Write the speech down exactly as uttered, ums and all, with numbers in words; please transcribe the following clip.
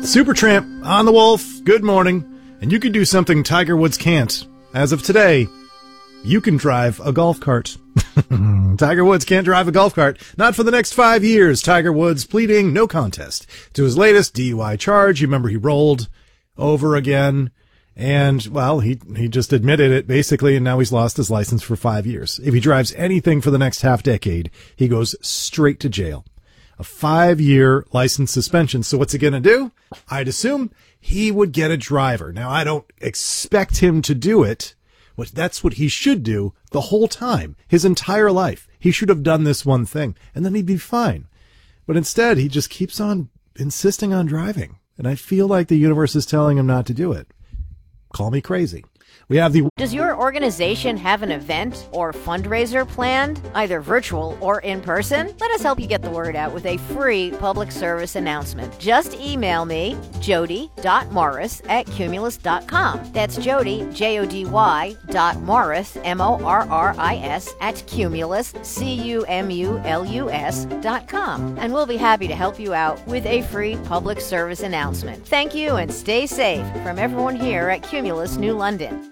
Supertramp on the Wolf, good morning. And you can do something Tiger Woods can't. As of today, you can drive a golf cart. Tiger Woods can't drive a golf cart. Not for the next five years. Tiger Woods pleading no contest to his latest D U I charge. You remember he rolled over again. And, well, he he just admitted it, basically, and now he's lost his license for five years. If he drives anything for the next half decade, he goes straight to jail. A five-year license suspension. So what's he going to do? I'd assume he would get a driver. Now, I don't expect him to do it. But that's what he should do the whole time, his entire life. He should have done this one thing, and then he'd be fine. But instead, he just keeps on insisting on driving. And I feel like the universe is telling him not to do it. Call me crazy. We have the... Does your organization have an event or fundraiser planned, either virtual or in person? Let us help you get the word out with a free public service announcement. Just email me, jody dot morris at cumulus dot com. That's Jody, J O D Y, dot Morris, M O R R I S, at Cumulus, C U M U L U S, dot com. And we'll be happy to help you out with a free public service announcement. Thank you and stay safe from everyone here at Cumulus New London.